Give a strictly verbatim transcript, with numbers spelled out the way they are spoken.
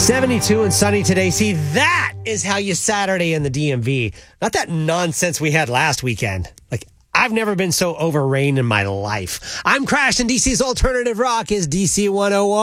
seventy-two and sunny today. See, that is how you Saturday in the D M V. Not that nonsense we had last weekend. Like, I've never been so over rain in my life. I'm Crash, and D C's Alternative Rock is D C one oh one.